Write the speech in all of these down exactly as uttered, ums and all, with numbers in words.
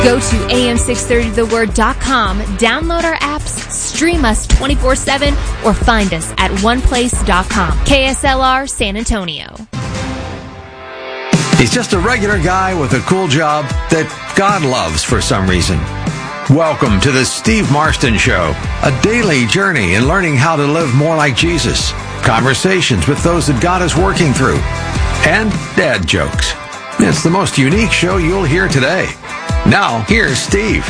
Go to A M six thirty the word dot com, download our apps, stream us twenty-four seven, or find us at one place dot com. K S L R San Antonio. He's just a regular guy with a cool job that God loves for some reason. Welcome to the Steve Marston Show, a daily journey in learning how to live more like Jesus, conversations with those that God is working through, and dad jokes. It's the most unique show you'll hear today. Now, here's Steve.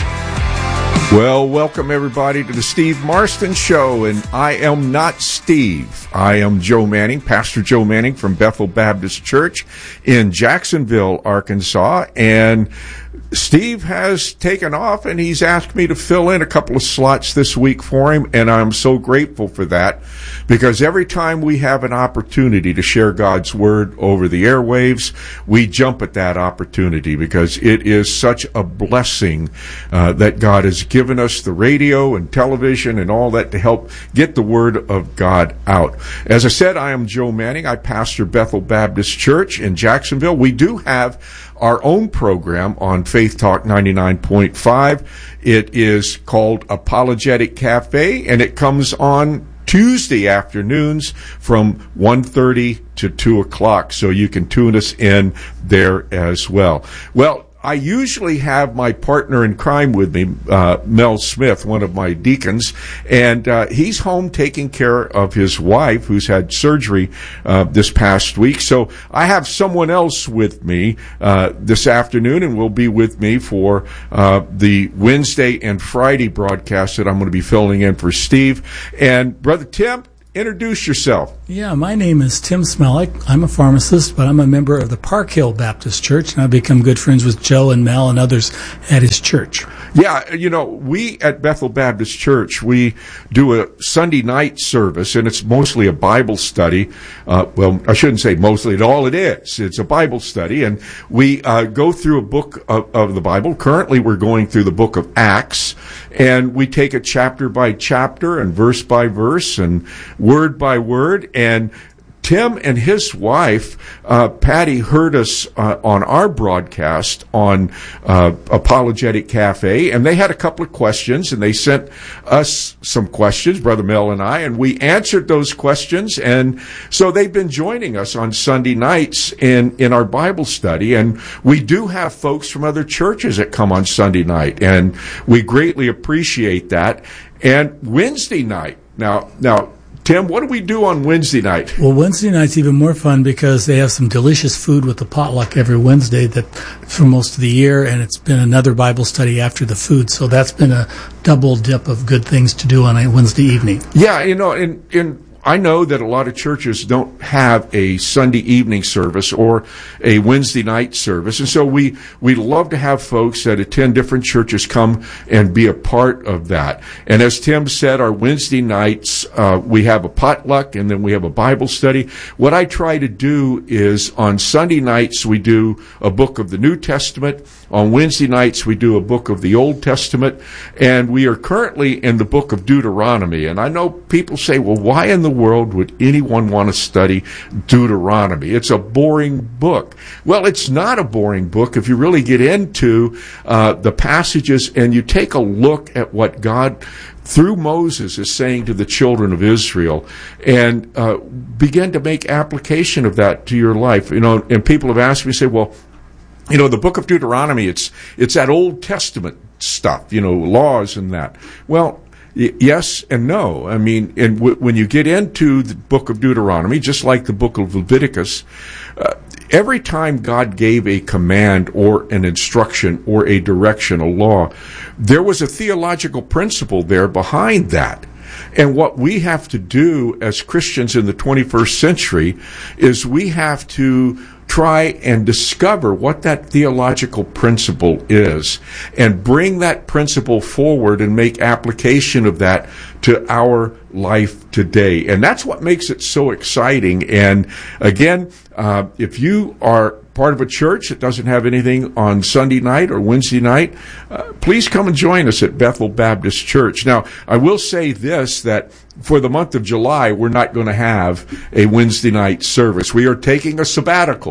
Well, welcome everybody to the Steve Marston Show, and I am not Steve. I am Joe Manning, Pastor Joe Manning from Bethel Baptist Church in Jacksonville, Arkansas, and Steve has taken off, and he's asked me to fill in a couple of slots this week for him, and I'm so grateful for that, because every time we have an opportunity to share God's Word over the airwaves, we jump at that opportunity, because it is such a blessing uh, that God has given us the radio and television and all that to help get the Word of God out. As I said, I am Joe Manning. I pastor Bethel Baptist Church in Jacksonville. We do have our own program on Faith Talk ninety-nine point five. It is called Apologetic Cafe, and it comes on Tuesday afternoons from one thirty to two o'clock, so you can tune us in there as well. Well, I usually have my partner in crime with me, uh, Mel Smith, one of my deacons, and uh, he's home taking care of his wife, who's had surgery uh, this past week. So I have someone else with me uh, this afternoon, and will be with me for uh, the Wednesday and Friday broadcast that I'm going to be filling in for Steve. And Brother Tim, introduce yourself. Yeah, my name is Tim Smellick. I'm a pharmacist, but I'm a member of the Park Hill Baptist Church, and I've become good friends with Joe and Mel and others at his church. Yeah, you know, we at Bethel Baptist Church, we do a Sunday night service, and it's mostly a Bible study. Uh, well, I shouldn't say mostly, at all it is. It's a Bible study, and we uh, go through a book of, of the Bible. Currently, we're going through the book of Acts, and we take it chapter by chapter and verse by verse and word by word. And Tim and his wife, uh, Patty, heard us uh, on our broadcast on uh, Apologetic Cafe, and they had a couple of questions, and they sent us some questions, Brother Mel and I, and we answered those questions. And so they've been joining us on Sunday nights in, in our Bible study, and we do have folks from other churches that come on Sunday night, and we greatly appreciate that. And Wednesday night, now, now, Tim, what do we do on Wednesday night? Well, Wednesday night's even more fun because they have some delicious food with the potluck every Wednesday that for most of the year, and it's been another Bible study after the food. So that's been a double dip of good things to do on a Wednesday evening. Yeah, you know, in in I know that a lot of churches don't have a Sunday evening service or a Wednesday night service, and so we, we love to have folks that attend different churches come and be a part of that. And as Tim said, our Wednesday nights, uh, we have a potluck, and then we have a Bible study. What I try to do is on Sunday nights we do a book of the New Testament. On Wednesday nights we do a book of the Old Testament, and we are currently in the book of Deuteronomy. And I know people say, well, why in the world would anyone want to study Deuteronomy? It's a boring book. Well, it's not a boring book if you really get into uh, the passages and you take a look at what God through Moses is saying to the children of Israel, and uh, begin to make application of that to your life. You know, and people have asked me, say, well, you know, the book of Deuteronomy, it's it's that Old Testament stuff, you know, laws and that. Well, y- yes and no. I mean, and w- when you get into the book of Deuteronomy, just like the book of Leviticus, uh, every time God gave a command or an instruction or a direction, a law, there was a theological principle there behind that. And what we have to do as Christians in the twenty-first century is we have to try and discover what that theological principle is and bring that principle forward and make application of that to our life today. And that's what makes it so exciting. And again, uh, if you are part of a church that doesn't have anything on Sunday night or Wednesday night, uh, please come and join us at Bethel Baptist Church. Now, I will say this, that for the month of July, we're not going to have a Wednesday night service. We are taking a sabbatical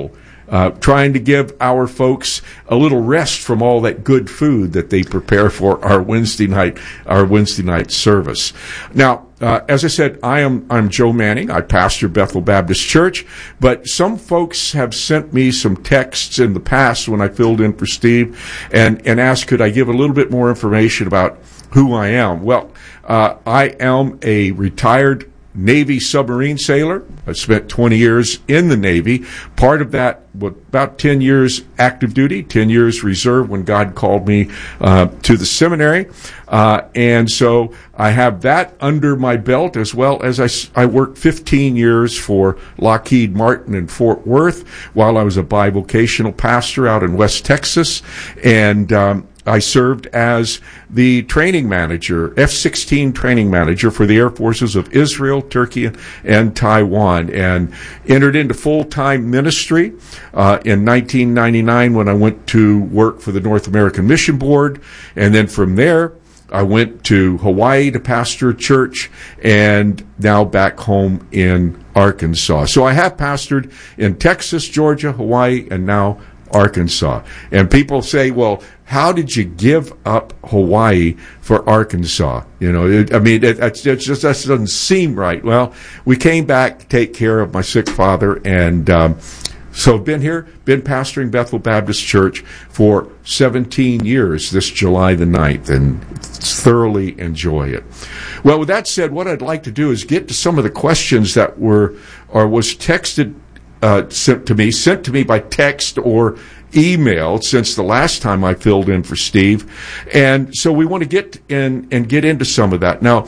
uh, trying to give our folks a little rest from all that good food that they prepare for our Wednesday night, our Wednesday night service. Now, Uh, as I said, I am I'm Joe Manning. I pastor Bethel Baptist Church, but some folks have sent me some texts in the past when I filled in for Steve and, and asked could I give a little bit more information about who I am. Well, uh, I am a retired Navy submarine sailor. I spent twenty years in the Navy. Part of that, was about ten years active duty, ten years reserve when God called me uh, to the seminary. Uh, and so I have that under my belt, as well as I, I worked fifteen years for Lockheed Martin in Fort Worth while I was a bivocational pastor out in West Texas. And um, I served as the training manager, F sixteen training manager for the Air Forces of Israel, Turkey, and Taiwan, and entered into full-time ministry uh, in nineteen ninety-nine when I went to work for the North American Mission Board. And then from there, I went to Hawaii to pastor a church, and now back home in Arkansas. So I have pastored in Texas, Georgia, Hawaii, and now Arkansas. And people say, well, how did you give up Hawaii for Arkansas? You know, it, I mean, it, it, it just that doesn't seem right. Well, we came back to take care of my sick father, and um, so been here, been pastoring Bethel Baptist Church for seventeen years this July the ninth, and thoroughly enjoy it. Well, with that said, what I'd like to do is get to some of the questions that were or was texted uh, sent to me, sent to me by text or emailed since the last time I filled in for Steve. And so we want to get in and get into some of that. Now,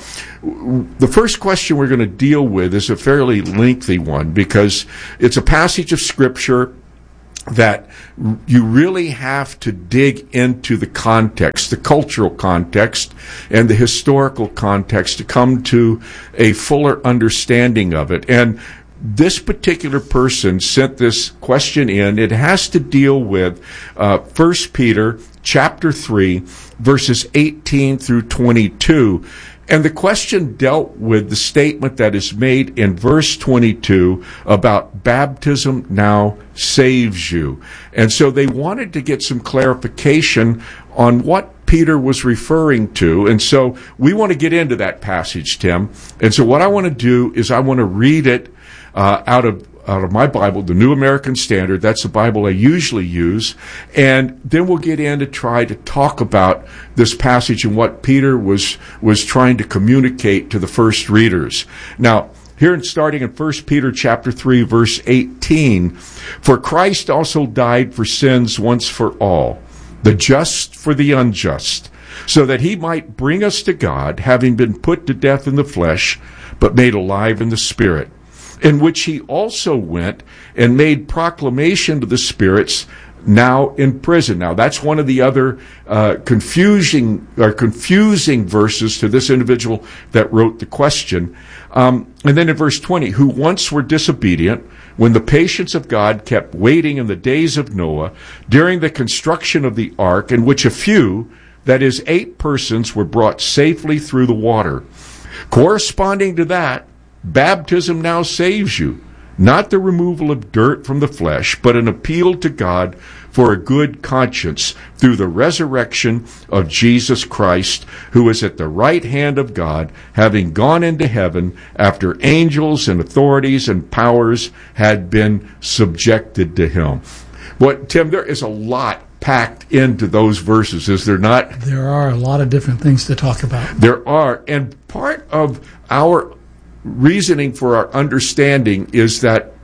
the first question we're going to deal with is a fairly lengthy one because it's a passage of Scripture that you really have to dig into the context, the cultural context and the historical context to come to a fuller understanding of it. And this particular person sent this question in. It has to deal with uh, First Peter chapter three, verses eighteen through twenty-two. And the question dealt with the statement that is made in verse twenty-two about baptism now saves you. And so they wanted to get some clarification on what Peter was referring to. And so we want to get into that passage, Tim. And so what I want to do is I want to read it Uh, out of out of my Bible, the New American Standard. That's the Bible I usually use. And then we'll get in to try to talk about this passage and what Peter was was trying to communicate to the first readers. Now, here in starting in First Peter chapter three, verse eighteen, for Christ also died for sins once for all, the just for the unjust, so that he might bring us to God, having been put to death in the flesh, but made alive in the Spirit, in which he also went and made proclamation to the spirits now in prison. Now, that's one of the other uh, confusing or confusing verses to this individual that wrote the question. Um, and then in verse twenty, who once were disobedient, when the patience of God kept waiting in the days of Noah, during the construction of the ark, in which a few, that is, eight persons, were brought safely through the water. Corresponding to that, baptism now saves you, not the removal of dirt from the flesh, but an appeal to God for a good conscience through the resurrection of Jesus Christ, who is at the right hand of God, having gone into heaven after angels and authorities and powers had been subjected to him. What, Tim, there is a lot packed into those verses, is there not? There are a lot of different things to talk about. There are, and part of our reasoning for our understanding is that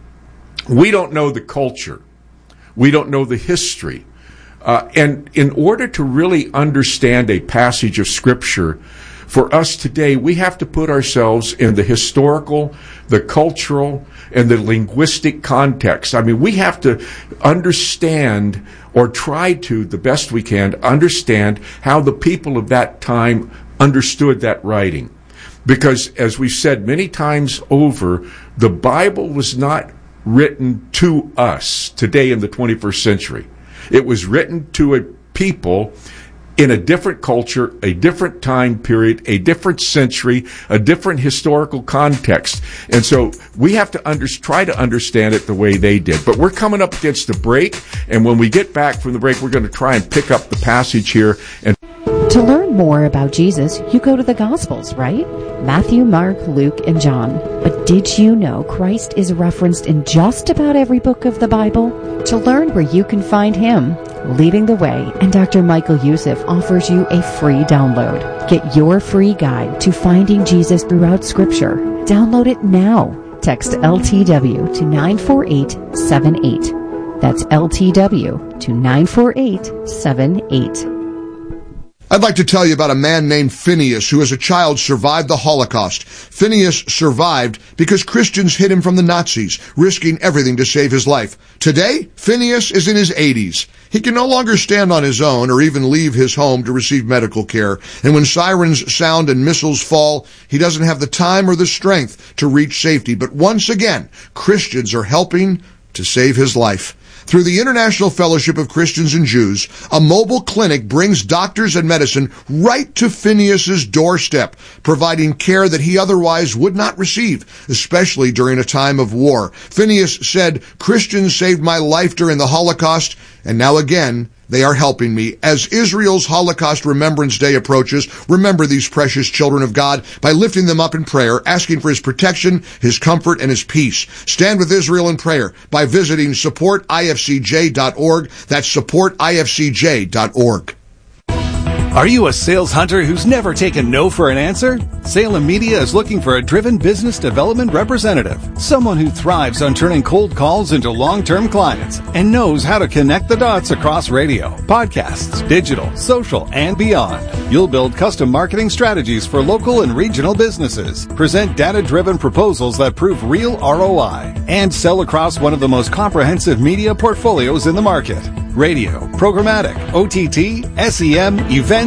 we don't know the culture. We don't know the history. Uh, and in order to really understand a passage of Scripture, for us today, we have to put ourselves in the historical, the cultural, and the linguistic context. I mean, we have to understand, or try to, the best we can, understand how the people of that time understood that writing. Because, as we've said many times over, the Bible was not written to us today in the twenty-first century. It was written to a people in a different culture, a different time period, a different century, a different historical context. And so we have to under, try to understand it the way they did. But we're coming up against the break, and when we get back from the break, we're going to try and pick up the passage here. And to learn more about Jesus, you go to the Gospels, right? Matthew, Mark, Luke, and John. But did you know Christ is referenced in just about every book of the Bible? To learn where you can find Him, Leading the Way, and Doctor Michael Youssef offers you a free download. Get your free guide to finding Jesus throughout Scripture. Download it now. Text L T W to nine four eight seven eight. That's L T W to nine four eight seven eight. I'd like to tell you about a man named Phineas who as a child survived the Holocaust. Phineas survived because Christians hid him from the Nazis, risking everything to save his life. Today, Phineas is in his eighties. He can no longer stand on his own or even leave his home to receive medical care. And when sirens sound and missiles fall, he doesn't have the time or the strength to reach safety. But once again, Christians are helping to save his life. Through the International Fellowship of Christians and Jews, a mobile clinic brings doctors and medicine right to Phineas's doorstep, providing care that he otherwise would not receive, especially during a time of war. Phineas said, "Christians saved my life during the Holocaust, and now again, they are helping me." As Israel's Holocaust Remembrance Day approaches, remember these precious children of God by lifting them up in prayer, asking for His protection, His comfort, and His peace. Stand with Israel in prayer by visiting support I F C J dot org. That's support I F C J dot org. Are you a sales hunter who's never taken no for an answer? Salem Media is looking for a driven business development representative, someone who thrives on turning cold calls into long-term clients and knows how to connect the dots across radio, podcasts, digital, social, and beyond. You'll build custom marketing strategies for local and regional businesses, present data-driven proposals that prove real R O I, and sell across one of the most comprehensive media portfolios in the market. Radio, programmatic, O T T, S E M, events,